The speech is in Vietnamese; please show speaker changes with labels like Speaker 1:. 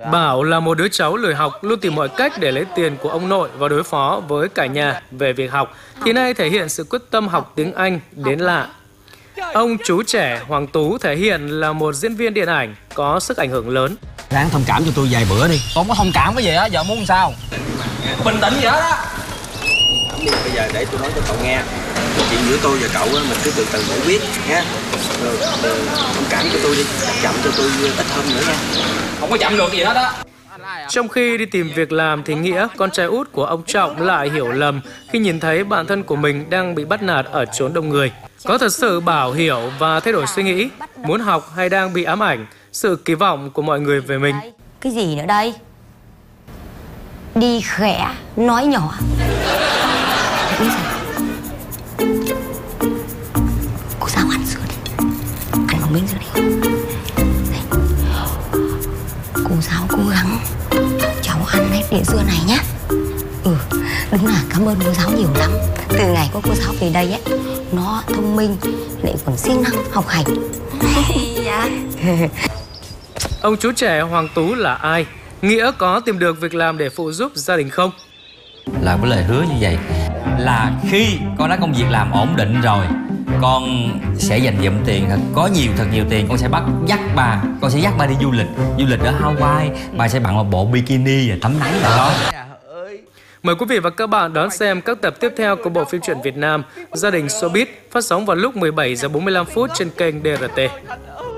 Speaker 1: Bảo là một đứa cháu lười học, luôn tìm mọi cách để lấy tiền của ông nội và đối phó với cả nhà về việc học, thì nay thể hiện sự quyết tâm học tiếng Anh đến lạ. Ông chú trẻ Hoàng Tú thể hiện là một diễn viên điện ảnh có sức ảnh hưởng lớn.
Speaker 2: Ráng thông cảm cho tôi vài bữa đi.
Speaker 3: Con có thông cảm cái gì á, giờ muốn sao? Bình tĩnh vậy đó.
Speaker 2: Bây giờ để tôi nói cho cậu nghe. Chuyện giữa tôi và cậu á, mình cứ từ từ giải quyết nha. Thông cảm cho tôi đi, chậm cho tôi ít hơn nữa nha.
Speaker 3: Không có chậm được gì hết á.
Speaker 1: Trong khi đi tìm việc làm thì Nghĩa, con trai út của ông Trọng, lại hiểu lầm khi nhìn thấy bạn thân của mình đang bị bắt nạt ở chốn đông người. Có thật sự Bảo hiểu và thay đổi suy nghĩ, muốn học hay đang bị ám ảnh sự kỳ vọng của mọi người về mình?
Speaker 4: Cái gì nữa đây? Đi khẽ, nói nhỏ. Cô giáo ăn sữa đi. Ăn bóng bánh sữa đi. Đây. Cô giáo cố gắng cháu ăn hết đĩa sữa này nhé. Đúng là cảm ơn cô giáo nhiều lắm. Từ ngày có cô giáo về đây ấy, nó thông minh lại còn siêng năng học hành. Dạ.
Speaker 1: Ông chú trẻ Hoàng Tú là ai? Nghĩa có tìm được việc làm để phụ giúp gia đình không?
Speaker 3: Là cái lời hứa như vậy là khi con đã công việc làm ổn định rồi, con sẽ dành dụm tiền thật nhiều tiền, con sẽ dắt ba đi du lịch ở Hawaii, ba sẽ bận một bộ bikini và tắm nắng rồi đó.
Speaker 1: Mời quý vị và các bạn đón xem các tập tiếp theo của bộ phim truyện Việt Nam Gia đình Showbiz, phát sóng vào lúc 17 giờ 45 phút trên kênh DRT.